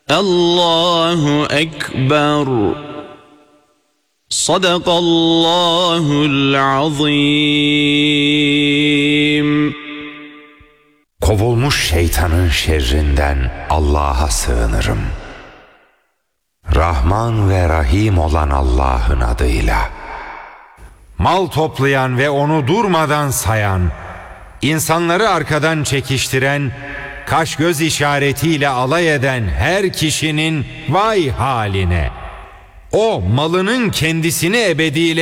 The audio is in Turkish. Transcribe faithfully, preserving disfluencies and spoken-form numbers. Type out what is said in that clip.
Allahu Ekber. Sadakallahul azim. Kovulmuş şeytanın şerrinden Allah'a sığınırım. Rahman ve Rahim olan Allah'ın adıyla. Mal toplayan ve onu durmadan sayan, insanları arkadan çekiştiren, kaş göz işaretiyle alay eden her kişinin vay haline. O malının kendisini ebediyle